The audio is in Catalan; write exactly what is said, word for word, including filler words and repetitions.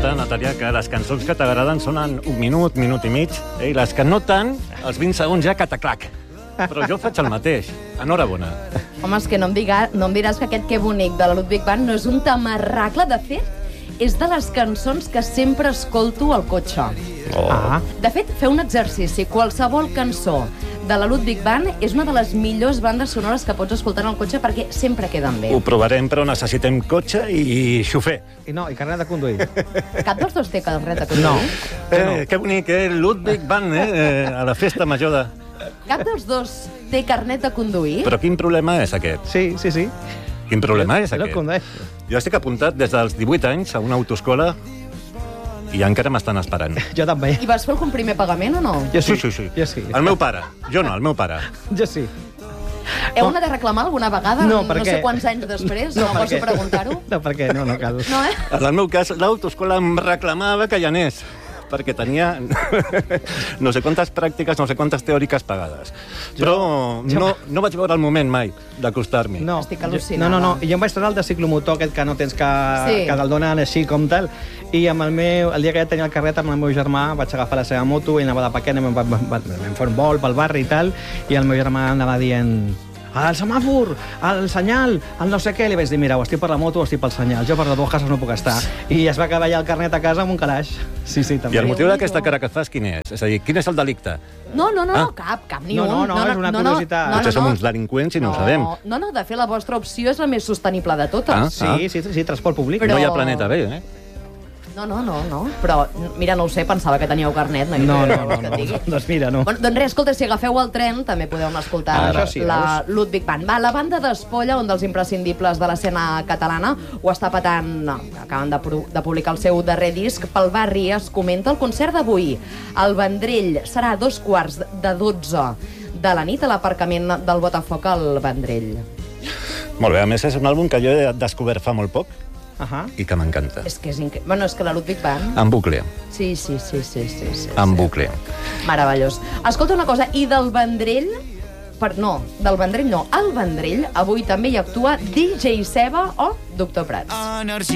compte, Natàlia, que les cançons que t'agraden sonen un minut, minut i mig, eh? I les que no tant, els vint segons ja cataclac. Però jo faig el mateix. Enhorabona. Home, és que no em, diga, no em diràs que aquest Que bonic de la Ludwig Band no és un tamarracle. De fet, és de les cançons que sempre escolto al cotxe. Oh. Ah. De fet, feu un exercici. Qualsevol cançó de la Ludwig Band és una de les millors bandes sonores que pots escoltar en el cotxe perquè sempre queden bé. Ho provarem, però necessitem cotxe i xofer. I no, i carnet de conduir. Cap dels dos té carnet de conduir? No. Eh, que bonic, eh? Ludwig Band, eh? A la festa major de... Cap dels dos té carnet de conduir? Però quin problema és aquest? Sí, sí, sí. Quin problema és Jo aquest? condueix. Jo estic apuntat des dels divuit anys a una autoescola i encara m'estan esperant. Jo també. I vas fer algun primer pagament o no? Jo Sí, sí. sí, sí. Jo sí. El meu pare. Jo no, el meu pare. Jo sí. Heu anat a reclamar alguna vegada? No, per no què? sé quants anys després, no, per poso què? preguntar-ho. No, per què? No, no cal. No, eh? En el meu cas, l'autoescola em reclamava que hi anés, perquè tenia no sé quantes pràctiques, no sé quantes teòriques pagades. Però jo- no, no vaig veure el moment mai d'acostar-m'hi. No, Estic jo- al·lucinada. No, no, no. Jo em vaig treure el de ciclomotor, aquest que no tens que, Sí. que te'l donen així com tal. I amb el, meu, el dia que ja tenia el carret amb el meu germà vaig agafar la seva moto i anava de paquet, vam, vam, vam, vam fer un vol pel barri i tal, i el meu germà anava dient... El semàfor, el senyal, el no sé què. Li vaig dir, mira, o estic per la moto o estic pel senyal. Jo per les dues cases no puc estar. I es va acabar ja el carnet a casa amb un calaix. Sí, sí, també. I el motiu d'aquesta cara que fas, quin és? És a dir, quin és el delicte? No, no, no, Ah. cap, cap ni No, un. no, no, és una curiositat. Potser som uns delinqüents i no ho sabem. No, no, de fet, la vostra opció és la més sostenible de totes. Ah. Sí, sí, sí, transport públic. Però- No hi ha planeta B, eh? No, no, no, no. Però, mira, no ho sé, pensava que teníeu carnet. No, No, què no, vols no, que et no. digui? Doncs mira, no. Bueno, doncs res, escolta, si agafeu el tren també podeu anar a escoltar Ara. Això sí, la Ludwig Band. Va, la banda d'Espolla, un dels imprescindibles de l'escena catalana, ho està patant, no, acaben de, pro- de publicar el seu darrer disc. Pel barri es comenta el concert d'avui. El Vendrell serà a dos quarts de dotze de la nit a l'aparcament del Botafoc al Vendrell. Molt bé, a més és un àlbum que jo he descobert fa molt poc Ahà. i que m'encanta. És que és increïble. Bueno, és que la Ludwig Band... En bucle, Sí, sí, sí, sí, sí. sí en sí. bucle. Meravellós. Escolta una cosa, i del Vendrell... Per, no, del Vendrell no. Al Vendrell avui també hi actua D J Seba o Doctor Prats.